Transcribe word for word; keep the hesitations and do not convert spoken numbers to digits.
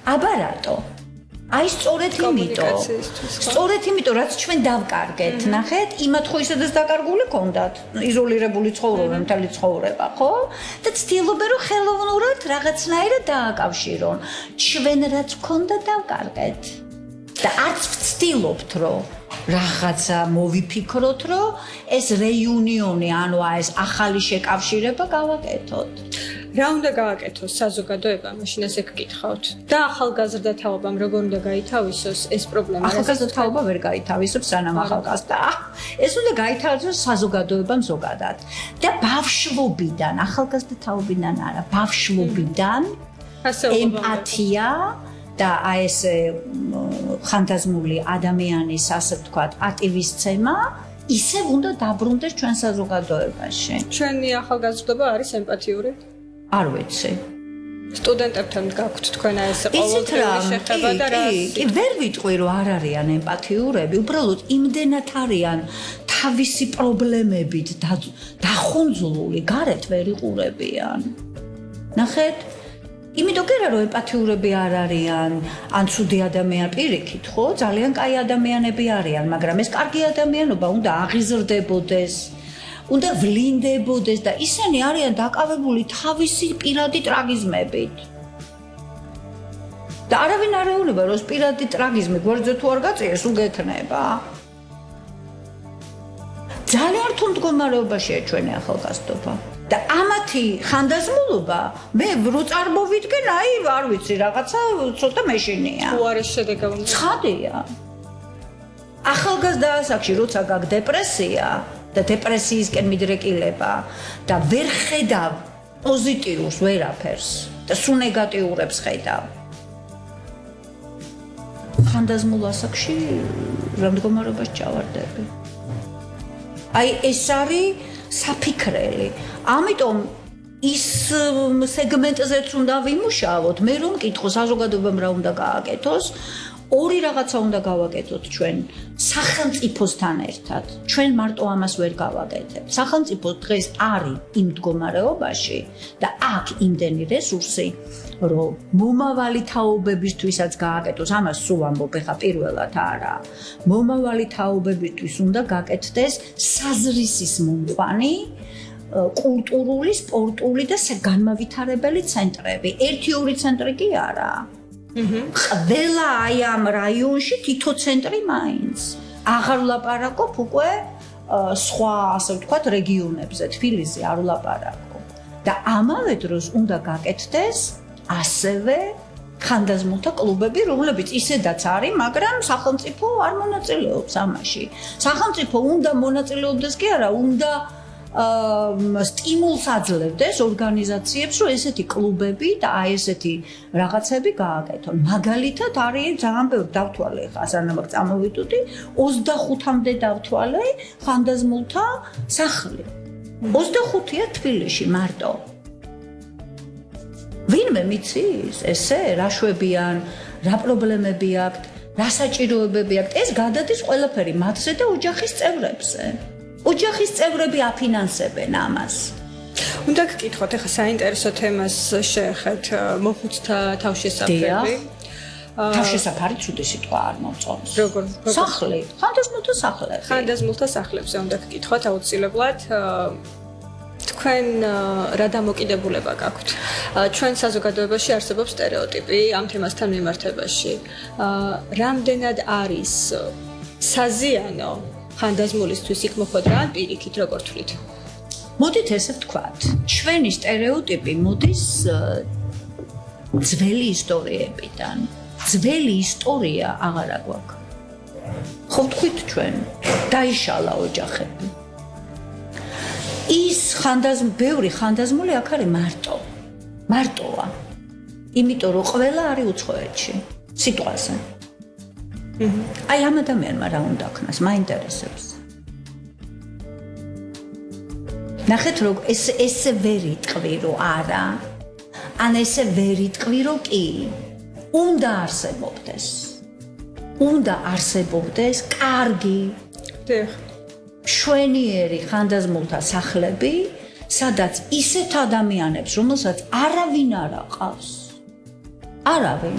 აბა რატო? აი სწორედ იმიტომ. სწორედ იმიტომ, რაც ჩვენ დავკარგეთ, ნახეთ, იმათ ხო ისედაც დაკარგული ქონდათ, იზოლირებული ცხოვრობა, მთელი ცხოვრება, ხო? და ცდილობენ რომ ხელოვნურად რაღაცნაირად დააკავშირონ. ჩვენ რაც ქონდა დავკარგეთ. და არც ვცდილობთ, რომ რაღაცა მოვიფიქროთ, რომ ეს რეიუნიონი, ანუ ეს ახალი შეკავშირება გავაკეთოთ. რა უნდა გააკეთოს საზოგადოებამ, მაშინ ასე გკითხავთ. და ახალგაზრდა თაობამ როგორ უნდა გაითავისოს ეს პრობლემა? ახალგაზრდა თაობა ვერ გაითავისებს, სანამ ახალგაზრდა. ეს უნდა გაითავისოს საზოგადოებამ ზოგადად. და ბავშვობიდან, ახალგაზრდა თაობიდან არა, ბავშვობიდან ემპათია და აი ეს ხანდაზმული ადამიანის, ასე ვთქვათ, პატივისცემა ისევ უნდა დაბრუნდეს ჩვენ საზოგადოებაში. ჩვენი ახალგაზრდობა არის ემპათიური? არ ვიცი. სტუდენტებთან გაქვთ თქვენ ეს ყოველდღიური შეხება და რა? კი, ვერ ვიტყვი რომ არ არიან ემპათიურები, უბრალოდ იმდენად არიან თავისი პრობლემებით დახუნძლული, გარეთ ვერ იყურებიან. ნახეთ? იმიტომ კი რა რომ ემპათიურები არ არიან, ან ცუდი ადამიანი პირიქით, ხო? ძალიან კაი ადამიანები არიან, მაგრამ ეს კარგი ადამიანობა უნდა აღიზრდებოდეს. უნდა ვლინდებოდეს და ისინი არიან დაკავებული თავისი პირადი ტრაგიზმებით. და არავინ არ ეუბნება, რომ პირადი ტრაგიზმი გვერდზე თუ არ გაწიეს, უგექნება. ძალიან რთულ მდგომარეობაშია ჩვენი ახალგაზრდობა. და ამათი ხანდაზმულობა მე რო წარმოვიდგენ, აი, არ ვიცი, რაღაცა ცოტა მეშინია. თუ არის შედეგი? ცხადია. ახალგაზრდა ასაკში როცა გაქვს დეპრესია და დეპრესიისკენ მიდრეკილება და ვერ ხედავ პოზიტიურს ვერაფერს და სულ ნეგატიურებს ხედავ. ხანდაზმულ ასაკში რა მდგომარეობაში ჩავარდები. აი ეს არის საფიქრელი. ამიტომ ის სეგმენტზეც უნდა ვიმუშაოთ. მე რომ მკითხო საზოგადოებამ რა უნდა გააკეთოს, ორი რაღაცა უნდა გავაკეთოთ ჩვენ სახელმწიფოსთან ერთად. ჩვენ მარტო ამას ვერ გავაკეთებთ. სახელმწიფო დღეს არის იმ მდგომარეობაში და აქვს იმდენი რესურსი, რომ მომავალი თაობებისთვისაც გააკეთოს, ამას სულ ამბობ ხა პირველად არა. მომავალი თაობებისთვის უნდა გაკეთდეს საზრისის მომყვანი კულტურული, სპორტული და განმავითარებელი ცენტრები. ერთი-ორი ცენტრი კი არა. ყველა აი ამ რაიონში თითო ცენტრი მაინც. აღარ ვლაპარაკობ უკვე სხვა, ასე ვთქვათ, რეგიონებზე, თბილისზე არ ვლაპარაკობ. და ამავე დროს უნდა გაკეთდეს ასევე ხანდაზმულთა კლუბები, რომლებიც ისედაც არის, მაგრამ სახელმწიფო არ მონაწილეობს ამაში. სახელმწიფო უნდა მონაწილეობდეს კი არა, უნდა სტიმულს აძლევდეს ორგანიზაციებს, რომ ესეთი კლუბები და აი ესეთი რაღაცები გააკეთონ. მაგალითად არის ძალიან ბევრი დავთვალე ხა, სანამ წამოვიდოდი, ოცდახუთამდე დავთვალე ხანდაზმულთა სახლი. ოცდახუთია თბილისში მარტო. ვინმე მიცის ესე რა შვებიან, რა პრობლემები აქვთ, რა საჭიროებები აქვთ, ეს გადადის ყველაფერი მათზე და ოჯახის წევრებზე. ოჯახის წევრები აფინანსებენ ამას. უნდა გკითხოთ, ახლა საინტერესო თემას შეეხეთ, მოხუცთა თავშესაფრები. თავშესაფარი ცუდი სიტყვა არ მოწონს. როგორ? სახლი, ხანდაზმულთა სახლები. ხანდაზმულთა სახლებზე უნდა გკითხოთ აუცილებლად. თქვენ რა დამოკიდებულება გაქვთ? ჩვენ საზოგადოებაში არსებობს სტერეოტიპი ამ თემასთან მიმართებაში. რამდენად არის საზიანო ხანდაზმულისთვის იქ მოხვედრა ან პირიქით როგორ თვლით? მოდით ესე ვთქვათ, ჩვენი სტერეოტიპი მოდის ძველი ისტორიებიდან. ძველი ისტორია აღარა გვაქვს. ხო ვთქვით ჩვენ, დაიშალა ოჯახები. ის ხანდაზმული, ბევრი ხანდაზმული აქ არის მარტო. მარტოა. იმიტომ რომ ყველა არის უცხოეთში, სიტყვაზე. აი ამ ადამიანმა რა უნდა ქნას, მაინტერესებს. ნახეთ რომ ეს ესე ვერ იტყვი რომ არა, ან ესე ვერ იტყვი რომ კი. უნდა არსებობდეს. უნდა არსებობდეს კარგი. დიახ. შვენიერი ხანდაზმულთა სახლები, სადაც ისეთ ადამიანებს, რომელსაც არავინ არ აყავს. არავინ